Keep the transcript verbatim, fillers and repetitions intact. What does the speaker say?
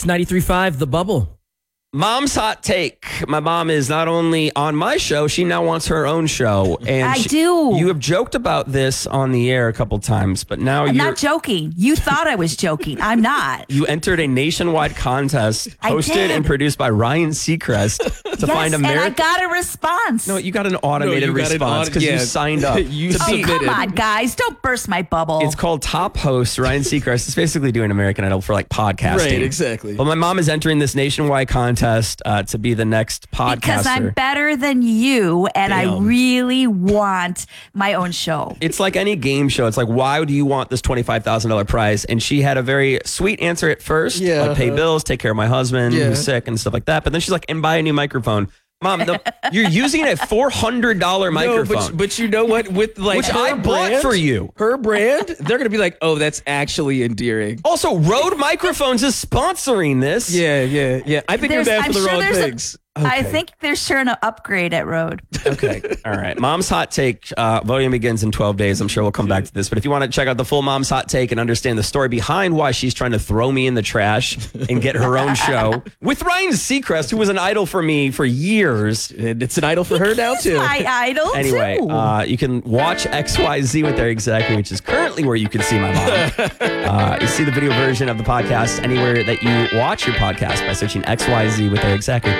ninety-three point five, The Bubble. Mom's hot take. My mom is not only on my show, she now wants her own show. And I she, do. You have joked about this on the air a couple times, but now I'm you're not joking. You thought I was joking. I'm not. you entered a nationwide contest I hosted did. and produced by Ryan Seacrest to yes, find a and I merit. got a response. No, you got an automated No, you got an response auto- because yeah. you signed up. You to oh, be- submitted. come on, guys. Don't burst my bubble. It's called Top Host. Ryan Seacrest is basically doing American Idol for like podcasting. Right, exactly. Well, my mom is entering this nationwide contest uh, to be the next podcaster. because I'm better than you, and I Damn. really want my own show. It's like any game show. It's like, why do you want this twenty-five thousand dollars prize? And she had a very sweet answer at first. Yeah, Like pay uh-huh. bills, take care of my husband Yeah. who's sick and stuff like that. But then she's like, and buy a new microphone. Mom, the, you're using a four hundred dollars No, microphone. but, but you know what? With like Which her I bought brand, for you. her brand, they're gonna be like, oh, that's actually endearing. Also, Rode Microphones is sponsoring this. Yeah, yeah, yeah. I think There's- you're bad I'm for the sure wrong there's a- things. I think there's sure an upgrade at Rode. Okay. All right. Mom's Hot Take. Uh, voting begins in twelve days. I'm sure we'll come back to this. But if you want to check out the full Mom's Hot Take and understand the story behind why she's trying to throw me in the trash and get her own show with Ryan Seacrest, who was an idol for me for years. And it's an idol for her now He's too. my idol, Anyway, too. uh, you can watch X Y Z with Eric Zachary, which is currently where you can see my mom. Uh, you see the video version of the podcast anywhere that you watch your podcast by searching X Y Z with Eric Zachary.